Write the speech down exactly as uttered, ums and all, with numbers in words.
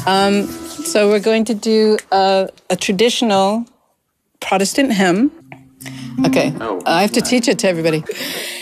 Um, so we're going to do a, a traditional Protestant hymn. Okay, Oh, I have to teach it to everybody.